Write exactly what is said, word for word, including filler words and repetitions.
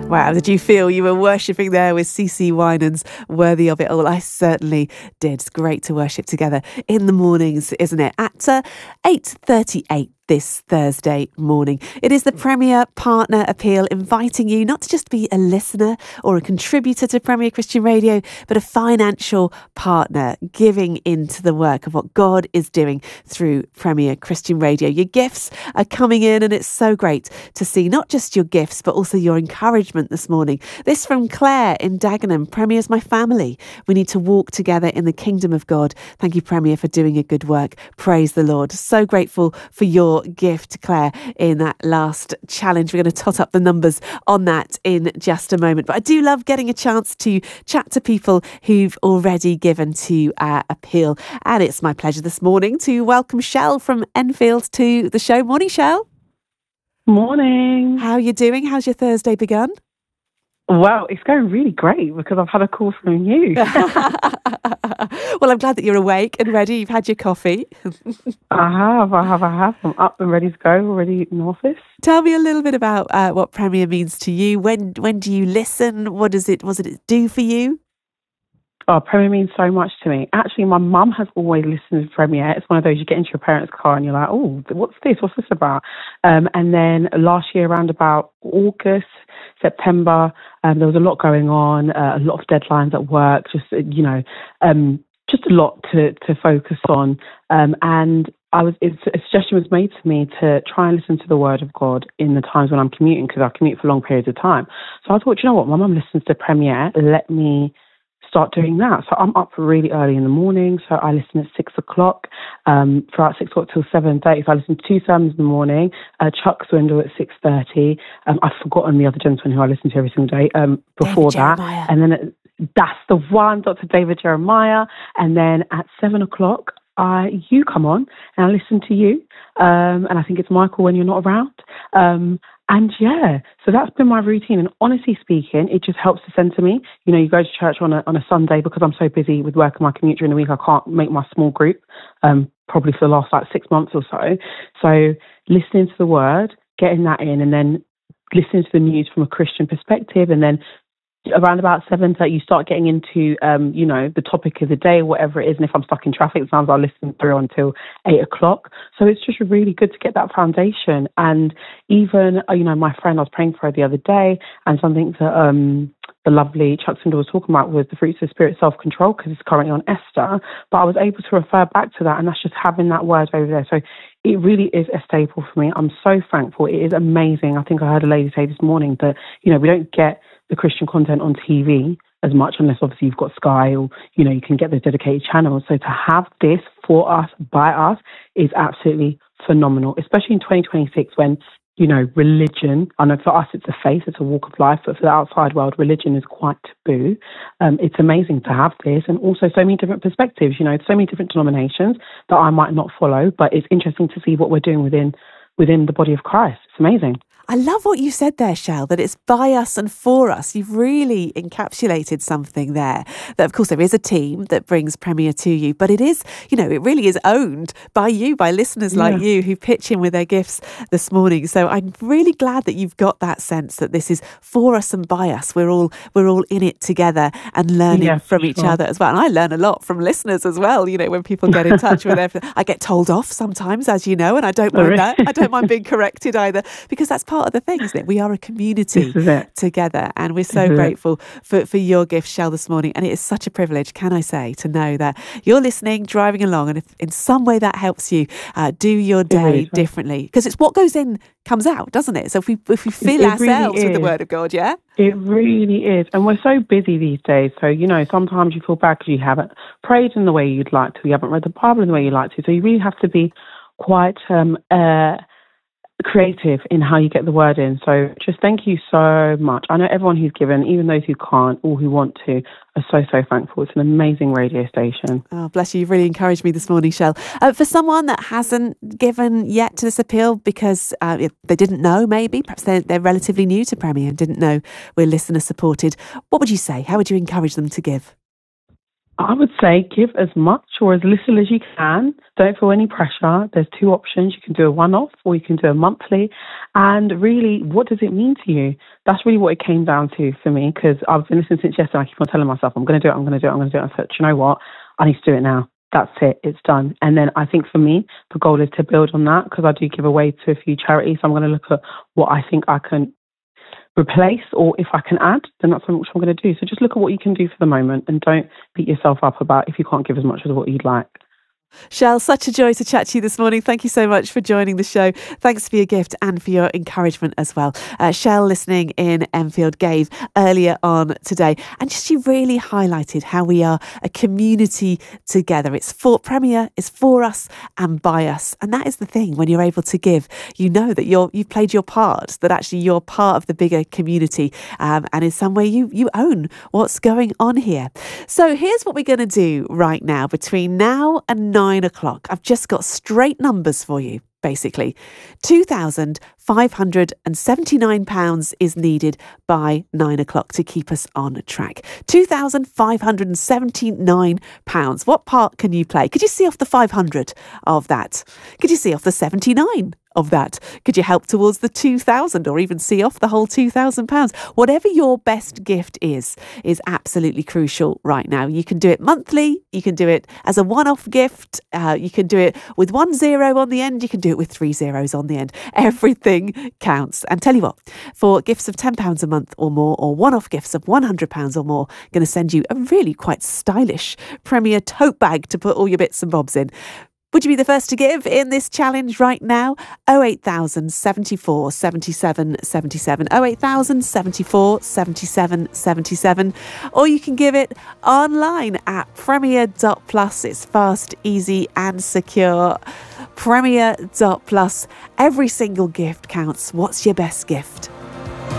Wow, did you feel you were worshipping there with C C Winans, Worthy of It All? I certainly did. It's great to worship together in the mornings, isn't it? At uh, eight thirty-eight this Thursday morning. It is the Premier Partner Appeal, inviting you not to just be a listener or a contributor to Premier Christian Radio, but a financial partner, giving into the work of what God is doing through Premier Christian Radio. Your gifts are coming in, and it's so great to see not just your gifts, but also your encouragement this morning. This from Claire in Dagenham. Premier's my family. We need to walk together in the kingdom of God. Thank you, Premier, for doing a good work. Praise the Lord. So grateful for your gift, Claire, in that last challenge. We're going to tot up the numbers on that in just a moment. But I do love getting a chance to chat to people who've already given to our appeal. And it's my pleasure this morning to welcome Shell from Enfield to the show. Morning, Shell. Morning. How are you doing? How's your Thursday begun? Well, it's going really great because I've had a call from you. Well, I'm glad that you're awake and ready. You've had your coffee. I have, I have, I have. I'm up and ready to go, already in the office. Tell me a little bit about uh, what Premier means to you. When when do you listen? What does it, what does it do for you? Oh, Premier means so much to me. Actually, my mum has always listened to Premier. It's one of those, you get into your parents' car and you're like, oh, what's this? What's this about? Um, and then last year, around about August, September, um, there was a lot going on, uh, a lot of deadlines at work, just, uh, you know, um, just a lot to, to focus on. Um, and I was, it's, a suggestion was made to me to try and listen to the word of God in the times when I'm commuting, because I commute for long periods of time. So I thought, you know what, my mum listens to Premier, let me start doing that. So I'm up really early in the morning. So I listen at six o'clock, um, throughout six o'clock till seven thirty. So I listen to two sermons in the morning, uh, Chuck Swindle at six thirty. Um, I've forgotten the other gentleman who I listen to every single day, um, before David that. Jeremiah. And then it, that's the one, Doctor David Jeremiah. And then at seven o'clock, I, you come on and I listen to you. Um, and I think it's Michael when you're not around. Um, And yeah, so that's been my routine. And honestly speaking, it just helps to center me. You know, you go to church on a on a Sunday because I'm so busy with work and my commute during the week, I can't make my small group, um, probably for the last like six months or so. So listening to the word, getting that in, and then listening to the news from a Christian perspective, and then around about seven thirty, you start getting into, um, you know, the topic of the day, whatever it is. And if I'm stuck in traffic, sometimes I'll listen through until eight o'clock. So it's just really good to get that foundation. And even, uh, you know, my friend, I was praying for her the other day, and something that um, the lovely Chuck Swindle was talking about was the fruits of the spirit, self-control, because it's currently on Esther. But I was able to refer back to that, and that's just having that word over there. So it really is a staple for me. I'm so thankful. It is amazing. I think I heard a lady say this morning that, you know, we don't get the Christian content on T V as much, unless obviously you've got Sky, or, you know, you can get the dedicated channels. So to have this for us, by us, is absolutely phenomenal, especially in twenty twenty-six when, you know, religion, I know for us it's a faith, it's a walk of life, but for the outside world, religion is quite taboo. Um, it's amazing to have this, and also so many different perspectives, you know, so many different denominations that I might not follow, but it's interesting to see what we're doing within within the body of Christ. It's amazing. I love what you said there, Shell, that it's by us and for us. You've really encapsulated something there. That, of course, there is a team that brings Premier to you, but it is, you know, it really is owned by you, by listeners like Yeah. you who pitch in with their gifts this morning. So I'm really glad that you've got that sense that this is for us and by us. We're all we're all in it together and learning Yeah, from for each sure. other as well. And I learn a lot from listeners as well. You know, when people get in touch with their, I get told off sometimes, as you know, and I don't mind that. I don't mind being corrected either, because that's part of the thing, isn't it? We are a community This is it. together, and we're so This is it. grateful for, for your gift, Shell, this morning. And it is such a privilege, can I say, to know that you're listening, driving along, and if in some way that helps you uh, do your day really does. differently, because it's what goes in comes out, doesn't it? So if we if we fill It really ourselves with the is. word of God, yeah? It really is. And we're so busy these days. So, you know, sometimes you feel bad because you haven't prayed in the way you'd like to. You haven't read the Bible in the way you'd like to. So you really have to be quite um, uh, creative in how you get the word in. So just thank you so much. I know everyone who's given, even those who can't or who want to, are so, so thankful. It's an amazing radio station. Oh, bless you. You've really encouraged me this morning, Shell. Uh, for someone that hasn't given yet to this appeal because uh, if they didn't know, maybe, perhaps they're, they're relatively new to Premier and didn't know we're listener supported, what would you say? How would you encourage them to give? I would say give as much or as little as you can. Don't feel any pressure. There's two options. You can do a one-off or you can do a monthly. And really, what does it mean to you? That's really what it came down to for me, because I've been listening since yesterday. I keep on telling myself, I'm going to do it, I'm going to do it, I'm going to do it. I said, you know what? I need to do it now. That's it. It's done. And then I think for me, the goal is to build on that, because I do give away to a few charities. So I'm going to look at what I think I can replace, or if I can add, then that's what I'm going to do. So just look at what you can do for the moment and don't beat yourself up about if you can't give as much as what you'd like. Shell, such a joy to chat to you this morning. Thank you so much for joining the show. Thanks for your gift and for your encouragement as well. Uh, Shell, listening in Enfield, gave earlier on today, and just she really highlighted how we are a community together. It's for Premier, it's for us and by us, and that is the thing. When you're able to give, you know that you're you've played your part, that actually you're part of the bigger community, um, and in some way you you own what's going on here. So here's what we're going to do right now between now and nine o'clock. I've just got straight numbers for you. Basically, two thousand five hundred seventy-nine pounds is needed by nine o'clock to keep us on track. two thousand five hundred seventy-nine pounds. What part can you play? Could you see off the five hundred of that? Could you see off the seventy-nine of that? Could you help towards the two thousand, or even see off the whole two thousand pounds? Whatever your best gift is, is absolutely crucial right now. You can do it monthly. You can do it as a one-off gift. Uh, you can do it with one zero on the end. You can do it with three zeros on the end. Everything counts. And tell you what, for gifts of ten pounds a month or more, or one-off gifts of one hundred pounds or more, I'm going to send you a really quite stylish Premier tote bag to put all your bits and bobs in. Would you be the first to give in this challenge right now? oh eight thousand seventy-four seventy-seven seventy-seven, oh eight thousand seventy-four seventy-seven seventy-seven, or you can give it online at premier dot plus. It's fast, easy and secure. premier dot plus. Every single gift counts. What's your best gift?